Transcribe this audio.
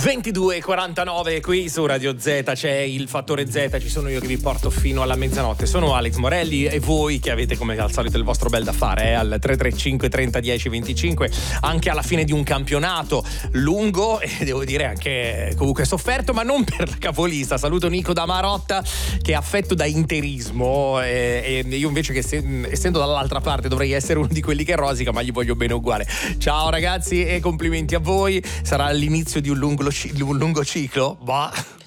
22:49 qui su Radio Z, c'è il Fattore Z, ci sono io che vi porto fino alla mezzanotte. Sono Alex Morelli e voi che avete come al solito il vostro bel da fare al 335 30 10 25, anche alla fine di un campionato lungo e devo dire anche comunque sofferto, ma non per la capolista. Saluto Nico da Marotta che è affetto da interismo e io invece che essendo dall'altra parte dovrei essere uno di quelli che rosica, ma gli voglio bene uguale. Ciao ragazzi e complimenti a voi, sarà l'inizio di un lungo ciclo? Bah.